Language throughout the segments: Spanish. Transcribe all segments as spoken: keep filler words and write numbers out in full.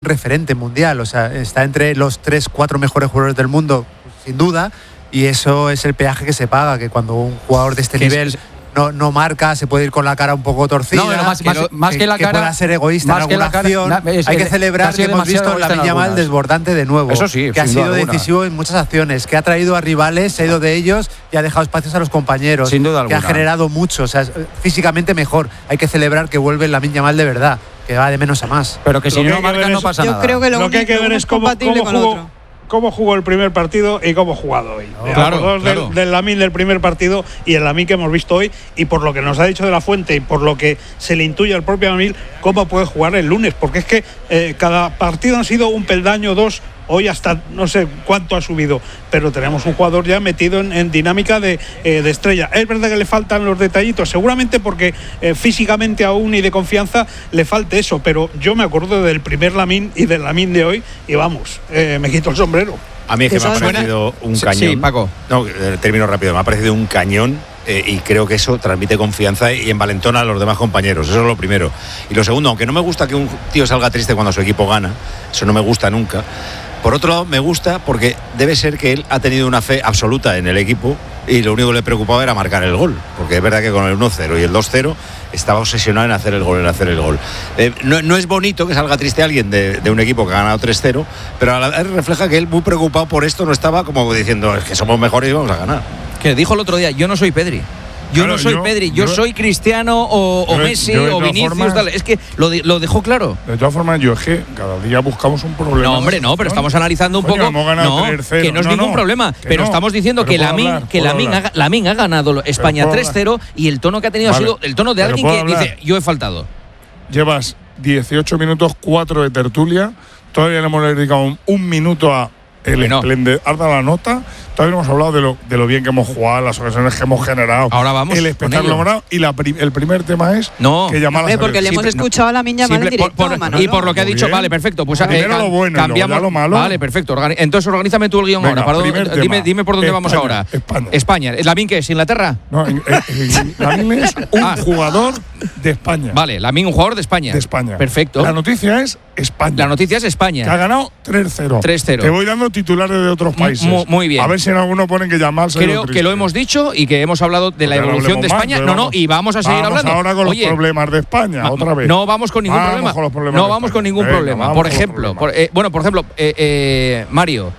referente mundial, o sea, está entre los tres, cuatro mejores jugadores del mundo, sin duda, y eso es el peaje que se paga, que cuando un jugador de este nivel es, no, no marca, se puede ir con la cara un poco torcida, no, más, que, más, lo, más que, que la cara, que pueda ser egoísta en alguna cara, acción. Na, es, hay que celebrar que hemos visto la Lamine Yamal desbordante de nuevo, eso sí, que ha sido decisivo en muchas acciones, que ha traído a rivales, se ha ido de ellos y ha dejado espacios a los compañeros, sin duda que alguna. ha generado mucho, o sea, físicamente mejor. Hay que celebrar que vuelve la Lamine Yamal de verdad, que va de menos a más. Pero que si no marca no pasa yo nada. Yo creo que lo, lo que hay que ver es cómo, cómo jugó, cómo jugó el primer partido y cómo ha jugado hoy. No, claro, claro. Del, del Lamine del primer partido y el Lamine que hemos visto hoy, y por lo que nos ha dicho de la Fuente y por lo que se le intuye al propio Lamine, cómo puede jugar el lunes, porque es que eh, cada partido han sido un peldaño, dos. Hoy hasta no sé cuánto ha subido, pero tenemos un jugador ya metido en, en dinámica de, eh, de estrella. Es verdad que le faltan los detallitos, seguramente porque eh, físicamente aún y de confianza le falte eso, pero yo me acuerdo del primer Lamine y del Lamine de hoy y vamos, eh, me quito el sombrero. A mí es que me ha parecido un sí, cañón. Sí, Paco. No, termino rápido. Me ha parecido un cañón eh, y creo que eso transmite confianza y envalentona a los demás compañeros. Eso es lo primero. Y lo segundo, aunque no me gusta que un tío salga triste cuando su equipo gana, eso no me gusta nunca. Por otro lado, me gusta porque debe ser que él ha tenido una fe absoluta en el equipo y lo único que le preocupaba era marcar el gol, porque es verdad que con el uno cero y el dos cero estaba obsesionado en hacer el gol, en hacer el gol. Eh, no, no es bonito que salga triste alguien de, de un equipo que ha ganado tres cero, pero a la vez refleja que él, muy preocupado por esto, no estaba como diciendo, es que somos mejores y vamos a ganar. Que dijo el otro día, yo no soy Pedri. Yo claro, no soy yo, Pedri, yo, yo soy Cristiano o, o Messi o Vinicius, formas, tal. Es que lo, lo dejó claro. De todas formas, yo es que cada día buscamos un problema. No, hombre, no, pero estamos analizando un Coño, poco. Hemos ganado no, tres cero. Que no es no, ningún no, problema. que pero no, estamos diciendo pero que Lamine que Lamine ha, Lamine ha ganado España tres cero y el tono que ha tenido vale, ha sido el tono de alguien que hablar. dice, yo he faltado. Llevas dieciocho minutos, cuatro de tertulia. Todavía le hemos dedicado un, un minuto a el bueno. esplendor. Has dado la nota. Todavía no hemos hablado de lo, de lo bien que hemos jugado, las ocasiones que hemos generado. Ahora vamos. El espectáculo ganado. Y la pri, el primer tema es no. que Yamal no, porque le hemos sí, escuchado no. a Lamine Yamal en directo, por, por, Y por lo que ha dicho, bien. Vale, perfecto. Pues primero eh, lo bueno cambiamos, y luego ya lo malo. Vale, perfecto. Entonces organízame tú el guión Venga, ahora. Para dónde, dime, dime por dónde España, vamos ahora. España. España. ¿Lamine qué es? ¿Inglaterra? No, eh, eh, Lamine es un ah. jugador de España. Vale, Lamine un jugador de España. De España. Perfecto. La noticia es España. La noticia es España. Que ha ganado tres cero. tres cero. Te voy dando titulares de otros países. Muy, muy bien. A ver si en alguno ponen que Yamal se Creo que lo hemos dicho y que hemos hablado de la Porque evolución de España. Más, no, no, y vamos a seguir vamos hablando. ahora con Oye, los problemas de España, otra vez. No vamos con ningún vamos problema. Con los problemas no vamos con ningún Venga, problema. Por ejemplo, por, eh, bueno, por ejemplo, eh, eh, Mario,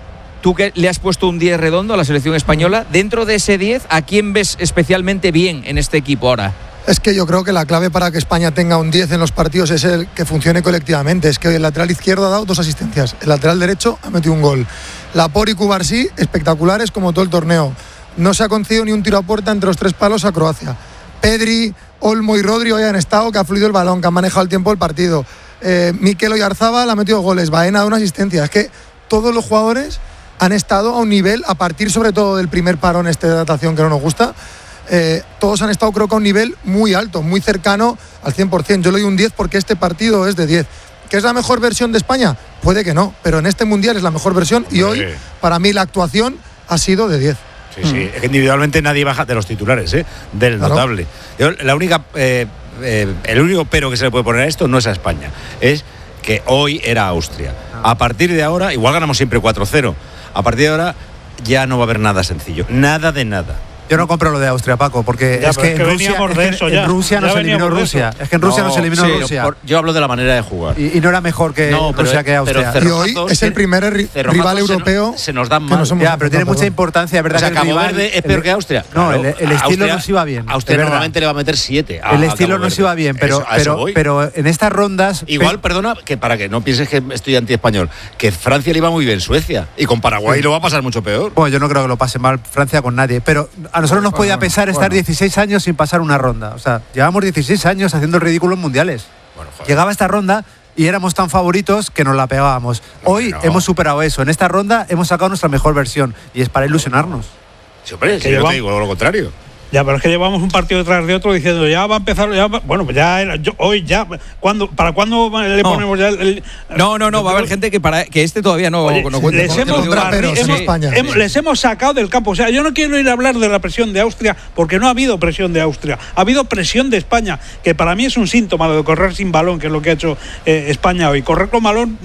tú que le has puesto un diez redondo a la selección española, dentro de ese diez, ¿a quién ves especialmente bien en este equipo ahora? Es que yo creo que la clave para que España tenga un diez en los partidos es el que funcione colectivamente. Es que el lateral izquierdo ha dado dos asistencias, el lateral derecho ha metido un gol. Laporte y Cubarsí, espectaculares como todo el torneo. No se ha concedido ni un tiro a puerta entre los tres palos a Croacia. Pedri, Olmo y Rodri hoy han estado, que ha fluido el balón, que han manejado el tiempo del partido. Eh, Mikel Oyarzabal ha metido goles, Baena ha dado una asistencia. Es que todos los jugadores han estado a un nivel, a partir sobre todo del primer parón este de adaptación que no nos gusta, eh, todos han estado creo que a un nivel muy alto, muy cercano al cien por ciento. Yo le doy un diez porque este partido es de diez. ¿Que es la mejor versión de España? Puede que no, pero en este Mundial es la mejor versión y hoy, para mí, la actuación ha sido de diez. Sí, sí, es que individualmente nadie baja de los titulares, ¿eh? Del claro. notable. Yo, la única, eh, eh, el único pero que se le puede poner a esto no es a España, es que hoy era Austria. A partir de ahora, igual ganamos siempre cuatro cero, a partir de ahora ya no va a haber nada sencillo, nada de nada. Yo no compro lo de Austria, Paco, porque ya, es que, es que en Rusia, veníamos de es eso que ya. en Rusia ya nos eliminó Rusia. Es que en Rusia no, nos eliminó sí, Rusia. Por, yo hablo de la manera de jugar. Y, y no era mejor que no, Rusia pero, que Austria. Y hoy es el primer ri rival europeo. Se nos, se nos dan mal. Nos ya, pero tiene mucha importancia, ¿verdad? O sea, que Cabo rival, Verde es peor que Austria. No, claro, el, el estilo Austria, nos iba bien. Austria normalmente le va a meter siete. A, el estilo nos iba bien, pero, eso, pero, pero en estas rondas. Igual, perdona, que para que no pienses que estoy anti-español, que Francia le iba muy bien Suecia y con Paraguay sí. lo va a pasar mucho peor. Bueno, yo no creo que lo pase mal Francia con nadie, pero a nosotros nos podía pesar estar dieciséis años sin pasar una ronda. O sea, llevamos dieciséis años haciendo el ridículo en mundiales. Bueno, llegaba esta ronda y éramos tan favoritos que nos la pegábamos. Hoy no. hemos superado eso. En esta ronda hemos sacado nuestra mejor versión y es para ilusionarnos. Sí, hombre, si yo te digo lo contrario. Ya, pero es que llevamos un partido detrás de otro diciendo ya va a empezar, ya va, bueno, pues ya era, yo, hoy ya, ¿cuándo, ¿para cuándo le no. ponemos ya el, el No, no, no, va a haber gente que para que este todavía no, Oye, no cuente. Les hemos, hemos, hemos, España. hemos, les hemos sacado del campo. O sea, yo no quiero ir a hablar de la presión de Austria porque no ha habido presión de Austria. Ha habido presión de España, que para mí es un síntoma de correr sin balón, que es lo que ha hecho eh, España hoy. Correr con balón